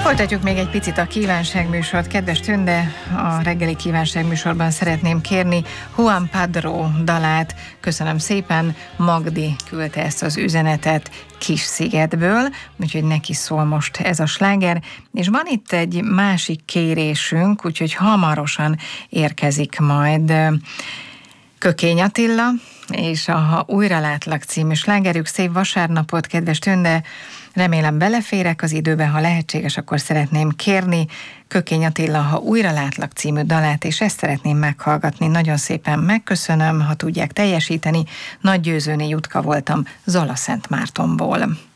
Folytatjuk még egy picit a kívánságműsort. Kedves Tünde, a reggeli kívánságműsorban szeretném kérni Juan Padró dalát. Köszönöm szépen, Magdi küldte ezt az üzenetet Kis-szigetből, úgyhogy neki szól most ez a sláger. És van itt egy másik kérésünk, úgyhogy hamarosan érkezik majd Kökény Attila, és a Ha újra látlak című slágerük. Szép vasárnapot, kedves Tünde! Remélem beleférek az időbe, ha lehetséges, akkor szeretném kérni Kökény Attila Ha újra látlak című dalát, és ezt szeretném meghallgatni. Nagyon szépen megköszönöm, ha tudják teljesíteni. Nagy Győzőné Jutka voltam Zala Szentmártonból.